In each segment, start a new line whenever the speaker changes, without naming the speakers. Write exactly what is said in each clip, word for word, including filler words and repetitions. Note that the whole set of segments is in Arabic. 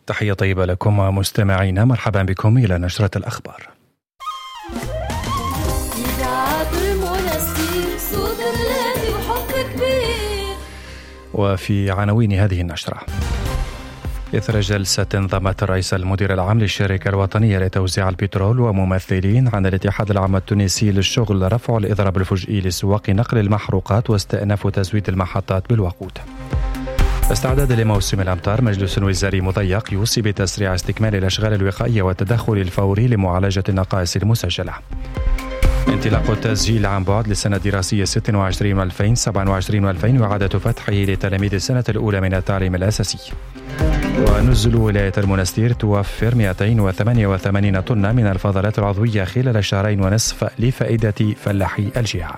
تحية طيبة لكم مستمعينا، مرحبا بكم إلى نشرة الأخبار. وفي عناوين هذه النشرة: إثر جلسة انضمت الرئيس المدير العام للشركة الوطنية لتوزيع البترول وممثلين عن الاتحاد العام التونسي للشغل رفع الإضراب الفجئي لسواق نقل المحروقات واستئناف تزويد المحطات بالوقود. استعداد لموسم الأمطار، مجلس وزاري مضيق يوصي بتسريع استكمال الأشغال الوقائية والتدخل الفوري لمعالجة النقائص المسجلة. انطلاق التسجيل عن بعد للسنة الدراسية ستة وعشرين ألفين سبعة وعشرين ألفين وإعادة فتحه لتلاميذ السنة الأولى من التعليم الأساسي. ونزل ولاية المنستير توفر مئتين وثمانية وثمانين طن من الفضلات العضوية خلال شهرين ونصف لفائدة فلاحي الجهة.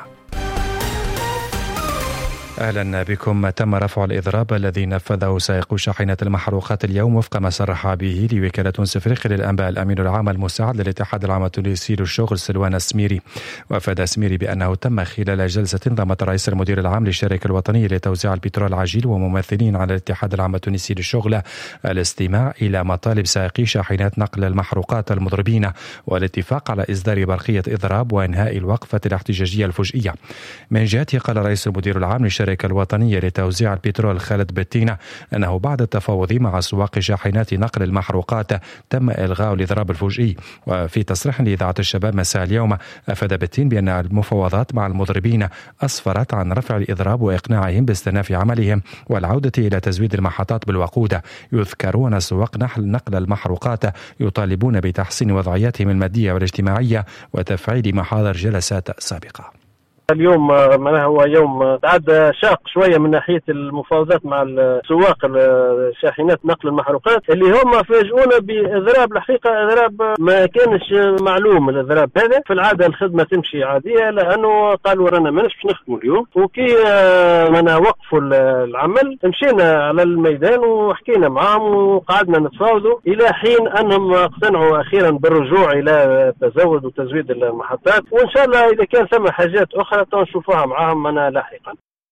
أهلا بكم. تم رفع الإضراب الذي نفذه سائق شاحنة المحروقات اليوم وفق ما صرح به لوكالة تونس إفريقيا للأنباء الأمين العام المساعد للاتحاد العام التونسي للشغل سلوان السميري. وأفاد السميري بأنه تم خلال جلسة انضمت الرئيس المدير العام للشركة الوطنية لتوزيع البترول العاجل وممثلين على الاتحاد العام التونسي للشغل الاستماع إلى مطالب سائقي شاحنات نقل المحروقات المضربين والاتفاق على إصدار برقية إضراب وإنهاء الوقفة الاحتجاجية الفجئية. من جهته قال الرئيس المدير العام للشركة الشركة الوطنية لتوزيع البترول خالد بتينة أنه بعد التفاوض مع سواق شاحنات نقل المحروقات تم إلغاء الإضراب الفجئي. وفي تصريح لإذاعة الشباب مساء اليوم أفاد بتين بأن المفاوضات مع المضربين أسفرت عن رفع الإضراب وإقناعهم باستئناف عملهم والعودة إلى تزويد المحطات بالوقود. يذكر أن سواق نقل المحروقات يطالبون بتحسين وضعيتهم المادية والاجتماعية وتفعيل محاضر جلسات سابقة.
اليوم معناها هو يوم تعد شاق شويه من ناحيه المفاوضات مع السواق الشاحنات نقل المحروقات اللي هم فاجئونا باضراب. الحقيقه اضراب ما كانش معلوم. الاضراب هذا في العاده الخدمه تمشي عاديه، لانه قالوا رانا ماناش باش نخدموا اليوم، وكي منا وقفوا العمل مشينا على الميدان وحكينا معهم وقعدنا نتفاوضوا الى حين انهم اقتنعوا اخيرا بالرجوع الى تزود وتزويد المحطات. وان شاء الله اذا كان ثم حاجات اخرى نشوفها معهم أنا لاحقا.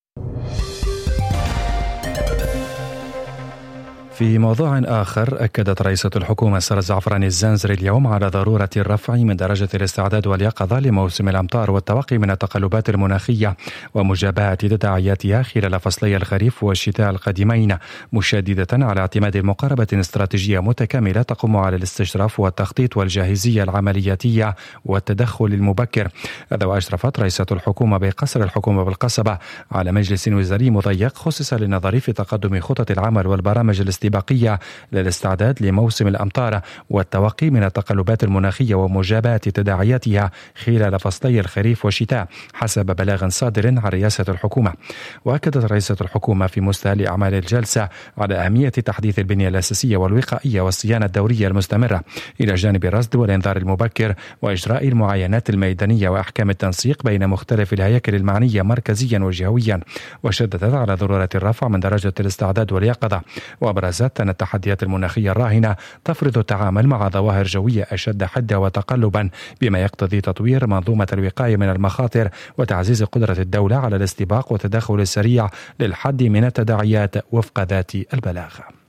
في موضوع آخر، أكدت رئيسة الحكومة سارة زعفراني الزنزري اليوم على ضرورة الرفع من درجة الاستعداد واليقظة لموسم الأمطار والتوقي من التقلبات المناخية ومجابهة تداعياتها خلال فصلي الخريف والشتاء القادمين، مشددة على اعتماد مقاربة استراتيجية متكاملة تقوم على الاستشراف والتخطيط والجاهزية العملياتية والتدخل المبكر. هذا وأشرفت رئيسة الحكومة بقصر الحكومة بالقصبة على مجلس وزاري مضيق خصص للنظر في تقدم خطط العمل والبرامج الاستباقية للاستعداد لموسم الأمطار والتوقي من التقلبات المناخية ومجابهة تداعياتها خلال فصلي الخريف والشتاء حسب بلاغ صادر عن رئاسة الحكومة. وأكدت رئيسة الحكومة في مستهل أعمال الجلسة على أهمية تحديث البنية الأساسية والوقائية والصيانة الدورية المستمرة إلى جانب الرصد والإنذار المبكر وإجراء المعاينات الميدانية وأحكام التنسيق بين مختلف الهياكل المعنية مركزيا وجهويا. وشددت على ضرورة الرفع من درجة الاستعداد واليقظة، وأبرزت أن التحديات المناخية الراهنة تفرض التعامل مع ظواهر جوية أشد حدة وتقلبا، بما يقتضي تطوير منظومة الوقاية من المخاطر وتعزيز قدرة الدولة على الاستباق والتدخل السريع للحد من التداعيات وفق ذات البلاغ.